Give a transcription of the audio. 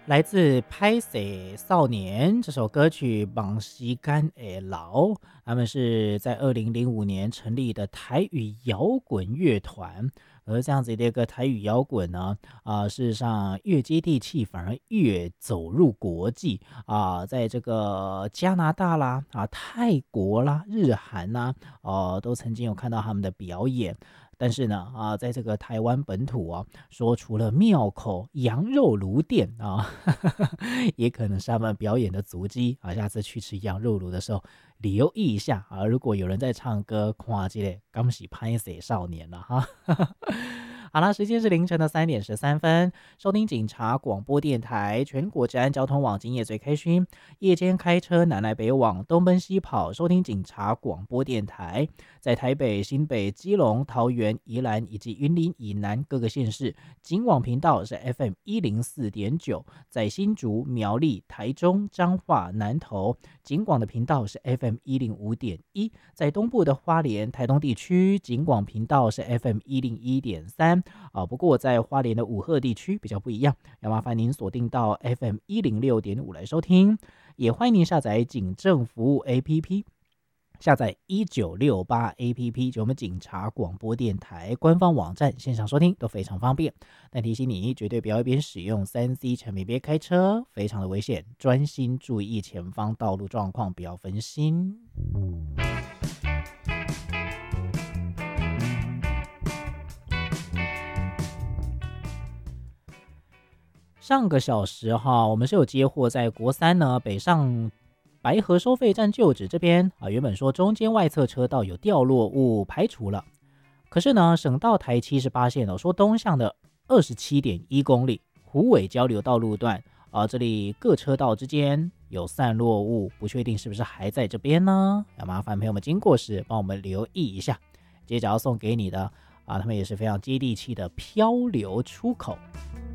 来自拍谁少年这首歌曲《往时间的老》，他们是在2005年成立的台语摇滚乐团。而这样子的一个台语摇滚呢，事实上越接地气，反而越走入国际在这个加拿大啦、泰国啦、日韩啦，都曾经有看到他们的表演。但是呢，在这个台湾本土说除了庙口羊肉炉店也可能是他们表演的足迹下次去吃羊肉炉的时候，留意一下如果有人在唱歌，看这个恭喜拍谁少年了哈。好啦，时间是凌晨的3:13，收听警察广播电台，全国治安交通网今夜最开心，夜间开车南来北往，东奔西跑，收听警察广播电台，在台北、新北、基隆、桃园、宜兰以及云林以南各个县市，警网频道是 FM104.9，在新竹、苗栗、台中、彰化、南投，警广的频道是 FM105.1，在东部的花莲、台东地区，警广频道是 FM101.3。不过在花莲的五鹤地区比较不一样，要麻烦您锁定到 FM106.5来收听，也欢迎您下载警政服务 APP， 下载1968 APP， 就我们警察广播电台官方网站，线上收听都非常方便。但提醒你，绝对不要一边使用3C 产品边开车，非常的危险，专心注意前方道路状况，不要分心。上个小时我们是有接获在国三呢北上白河收费站旧址这边原本说中间外侧车道有掉落物排除了，可是呢省道台78线说东向的27.1公里虎尾交流道路段这里各车道之间有散落物，不确定是不是还在这边呢？要麻烦朋友们经过时帮我们留意一下。接着要送给你的他们也是非常接地气的漂流出口。